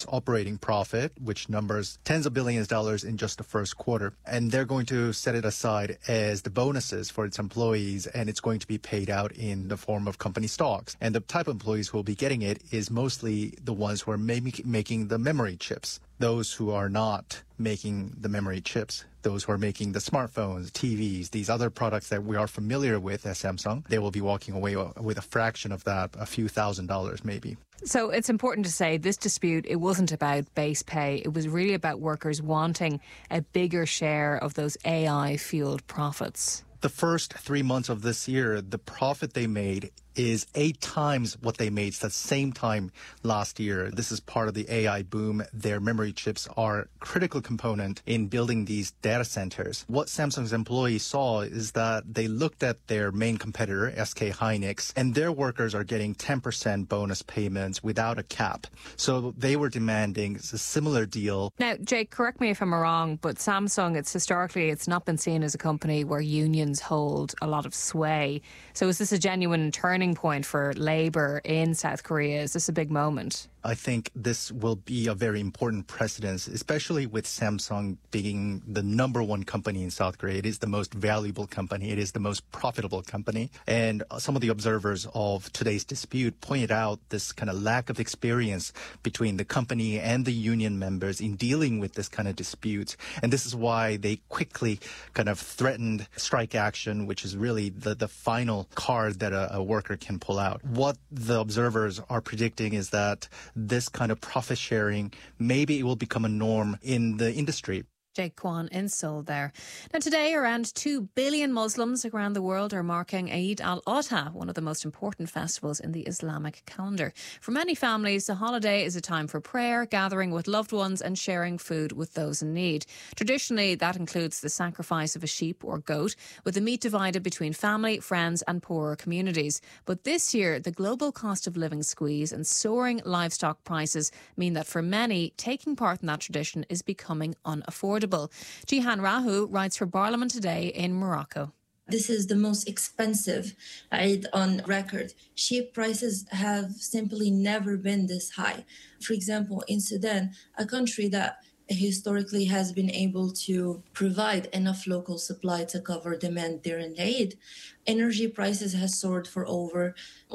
operating profit, which numbers tens of billions of dollars in just the first quarter. And they're going to set it aside as the bonuses for its employees, and it's going to be paid out in the form of company stocks. And the type of employees who will be getting it is mostly the ones who are making the memory chips. Those who are not making the memory chips, those who are making the smartphones, TVs, these other products that we are familiar with as Samsung, they will be walking away with a fraction of that, a few $1,000s maybe. So it's important to say this dispute, it wasn't about base pay. It was really about workers wanting a bigger share of those AI-fueled profits. The first 3 months of this year, the profit they made is 8 times what they made at the same time last year. This is part of the AI boom. Their memory chips are a critical component in building these data centers. What Samsung's employees saw is that they looked at their main competitor, SK Hynix, and their workers are getting 10% bonus payments without a cap. So they were demanding a similar deal. Now, Jake, correct me if I'm wrong, but Samsung, it's not been seen as a company where unions hold a lot of sway. So is this a genuine turning point for labour in South Korea? Is this a big moment? I think this will be a very important precedent, especially with Samsung being the number one company in South Korea. It is the most valuable company. It is the most profitable company. And some of the observers of today's dispute pointed out this kind of lack of experience between the company and the union members in dealing with this kind of disputes. And this is why they quickly kind of threatened strike action, which is really the final card that a worker can pull out. What the observers are predicting is that this kind of profit sharing, maybe it will become a norm in the industry. Jake Kwan in Seoul there. Now today, around 2 billion Muslims around the world are marking Eid al-Adha, one of the most important festivals in the Islamic calendar. For many families, the holiday is a time for prayer, gathering with loved ones and sharing food with those in need. Traditionally, that includes the sacrifice of a sheep or goat, with the meat divided between family, friends and poorer communities. But this year, the global cost of living squeeze and soaring livestock prices mean that for many, taking part in that tradition is becoming unaffordable. Jihan Rahu writes for Parliament Today in Morocco. This is the most expensive Eid on record. Sheep prices have simply never been this high. For example, in Sudan, a country that historically has been able to provide enough local supply to cover demand during Eid, energy prices has soared for over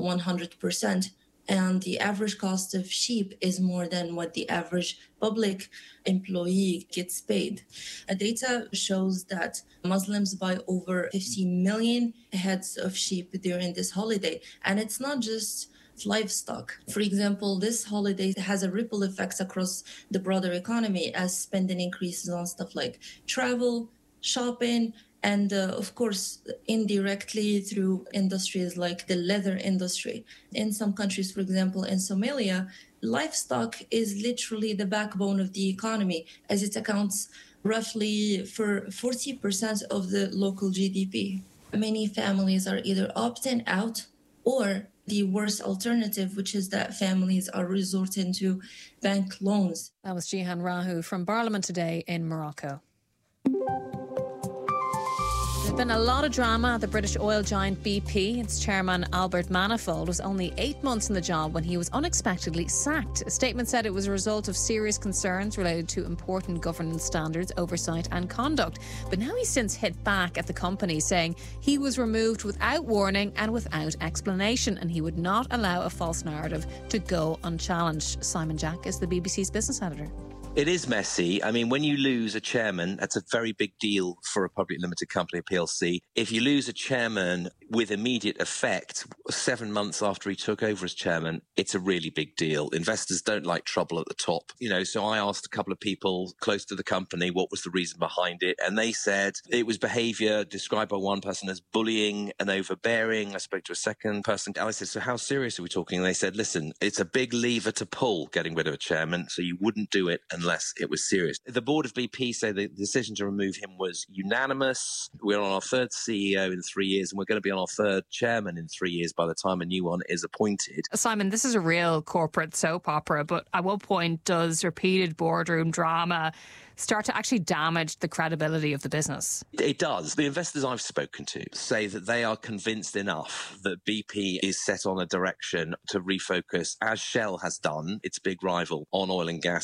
100%. And the average cost of sheep is more than what the average public employee gets paid. Data shows that Muslims buy over 50 million heads of sheep during this holiday. And it's not just livestock. For example, this holiday has a ripple effect across the broader economy as spending increases on stuff like travel, shopping, and of course, indirectly through industries like the leather industry. In some countries, for example, in Somalia, livestock is literally the backbone of the economy, as it accounts roughly for 40% of the local GDP. Many families are either opting out or the worst alternative, which is that families are resorting to bank loans. That was Jihan Rahu from Parliament Today in Morocco. There's been a lot of drama at the British oil giant BP. Its chairman, Albert Manifold, was only 8 months in the job when he was unexpectedly sacked. A statement said it was a result of serious concerns related to important governance standards, oversight and conduct. But now he's since hit back at the company, saying he was removed without warning and without explanation, and he would not allow a false narrative to go unchallenged. Simon Jack is the BBC's business editor. It is messy. I mean, when you lose a chairman, that's a very big deal for a public limited company, a PLC. If you lose a chairman with immediate effect, 7 months after he took over as chairman, it's a really big deal. Investors don't like trouble at the top. So I asked a couple of people close to the company what was the reason behind it. And they said it was behaviour described by one person as bullying and overbearing. I spoke to a second person. And I said, so how serious are we talking? And they said, listen, it's a big lever to pull, getting rid of a chairman. So you wouldn't do it unless it was serious. The board of BP say the decision to remove him was unanimous. We're on our third CEO in 3 years, and we're going to be on our third chairman in 3 years by the time a new one is appointed. Simon, this is a real corporate soap opera, but at what point does repeated boardroom drama start to actually damage the credibility of the business? It does. The investors I've spoken to say that they are convinced enough that BP is set on a direction to refocus, as Shell has done, its big rival, on oil and gas